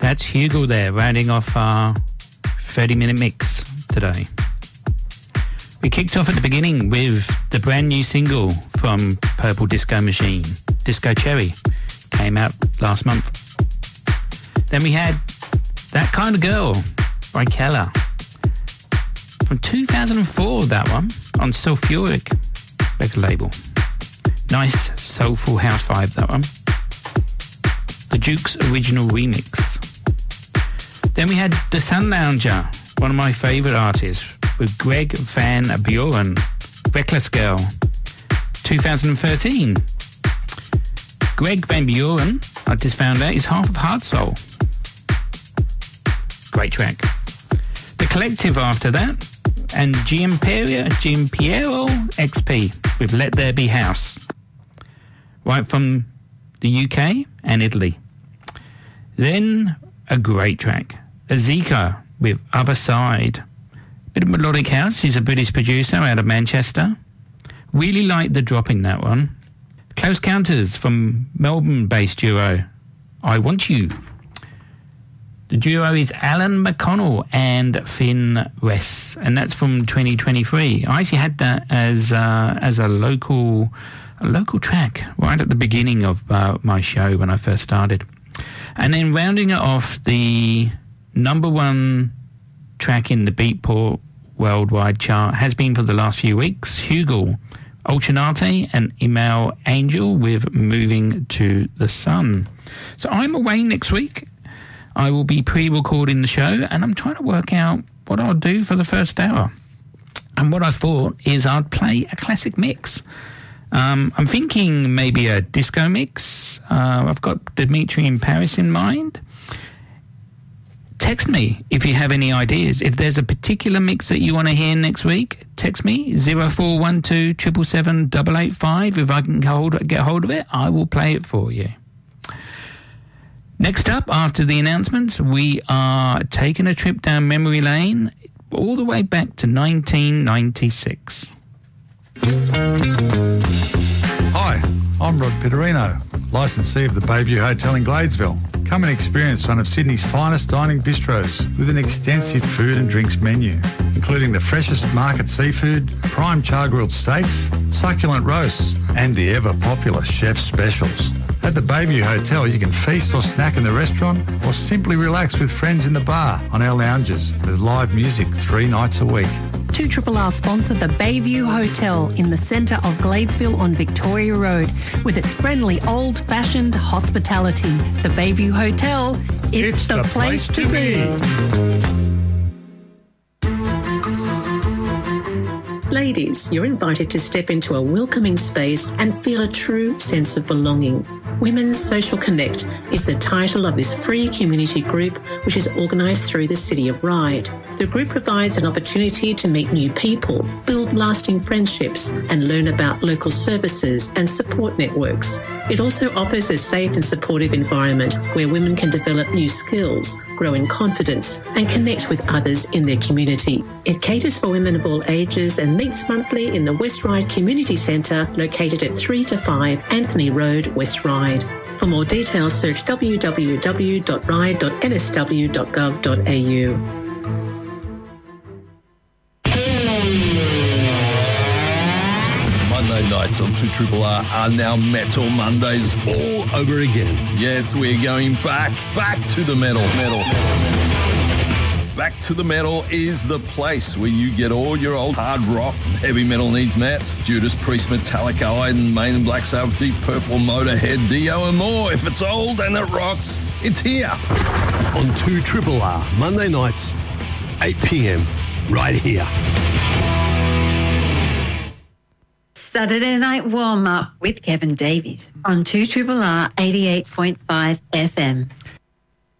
That's Hugel there, rounding off our 30-minute mix today. We kicked off at the beginning with the brand new single from Purple Disco Machine, Disco Cherry. Came out last month. Then we had That Kind of Girl by Keller. From 2004, that one, on Sulfuric record label. Nice soulful house vibe, that one. The Duke's original remix. Then we had The Sun Lounger, one of my favourite artists, with Greg Van Buren, Reckless Girl, 2013. Greg Van Buren, I just found out, is half of Hard Soul. Great track. The Collective after that, and Giampiero XP with Let There Be House. Right from the UK and Italy. Then a great track, Azika with Other Side. Bit of melodic house. He's a British producer out of Manchester. Really like the drop in that one. Close Counters from Melbourne-based duo I Want You. The duo is Alan McConnell and Finn West, and that's from 2023. I actually had that as a local track right at the beginning of my show when I first started. And then rounding it off, the number one track in the Beatport worldwide chart has been for the last few weeks, Hugel, Ultranate and Email Angel with Moving to the Sun. So I'm away next week. I will be pre-recording the show, and I'm trying to work out what I'll do for the first hour. And what I thought is I'd play a classic mix. I'm thinking maybe a disco mix. I've got Dimitri in Paris in mind. Text me if you have any ideas. If there's a particular mix that you want to hear next week, text me 0412 777 885. If I can get hold of it, I will play it for you. Next up, after the announcements, we are taking a trip down memory lane all the way back to 1996. Hi, I'm Rod Pitterino, licensee of the Bayview Hotel in Gladesville. Come and experience one of Sydney's finest dining bistros with an extensive food and drinks menu, including the freshest market seafood, prime char-grilled steaks, succulent roasts, and the ever-popular chef's specials. At the Bayview Hotel, you can feast or snack in the restaurant or simply relax with friends in the bar on our lounges with live music 3 nights a week. 2RRR sponsor the Bayview Hotel in the centre of Gladesville on Victoria Road with its friendly old-fashioned hospitality. The Bayview Hotel, it's the place to be. Ladies, you're invited to step into a welcoming space and feel a true sense of belonging. Women's Social Connect is the title of this free community group, which is organised through the City of Ryde. The group provides an opportunity to meet new people, build lasting friendships, and learn about local services and support networks. It also offers a safe and supportive environment where women can develop new skills, grow in confidence, and connect with others in their community. It caters for women of all ages and meets monthly in the West Ryde Community Centre, located at 3 to 5 Anthony Road, West Ryde. For more details, search www.ryde.nsw.gov.au. Monday nights on 2RRR are now Metal Mondays all over again. Yes, we're going back to the metal. Back to the Metal is the place where you get all your old hard rock, heavy metal needs met. Judas Priest, Metallica, Iron Maiden, Black Sabbath, Deep Purple, Motorhead, Dio and more. If it's old and it rocks, it's here. On 2RRR, Monday nights, 8 p.m, right here. Saturday Night Warm-Up with Kevin Davies on 2RRR 88.5 FM.